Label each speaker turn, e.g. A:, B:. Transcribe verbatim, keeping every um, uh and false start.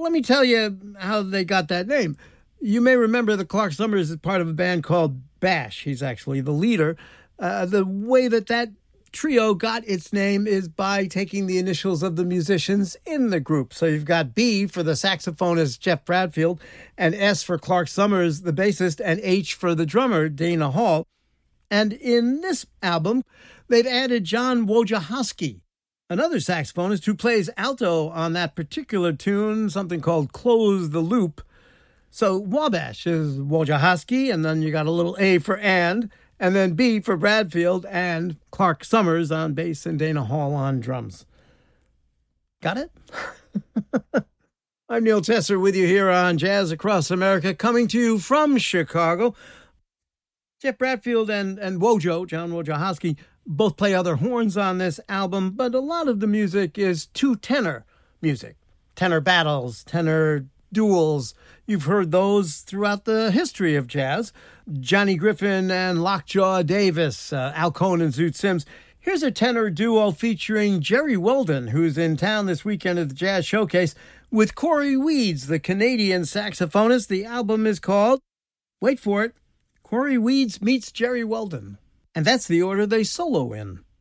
A: let me tell you how they got that name. You may remember that Clark Summers is part of a band called Bash. He's actually the leader. Uh, the way that that trio got its name is by taking the initials of the musicians in the group. So you've got B for the saxophonist Jeff Bradfield, and S for Clark Summers, the bassist, and H for the drummer Dana Hall. And in this album, they've added John Wojciechowski, another saxophonist who plays alto on that particular tune, something called Close the Loop. So Wabash is Wojciechowski, and then you got a little A for and, and then B for Bradfield and Clark Summers on bass and Dana Hall on drums. Got it? I'm Neil Tesser with you here on Jazz Across America, coming to you from Chicago. Jeff Bradfield and, and Wojo, John Wojciechowski, both play other horns on this album, but a lot of the music is two-tenor music. Tenor battles, tenor duels. You've heard those throughout the history of jazz. Johnny Griffin and Lockjaw Davis, uh, Al Cohn and Zoot Sims. Here's a tenor duo featuring Jerry Weldon, who's in town this weekend at the Jazz Showcase, with Corey Weeds, the Canadian saxophonist. The album is called, wait for it, Corey Weeds Meets Jerry Weldon. And that's the order they solo in.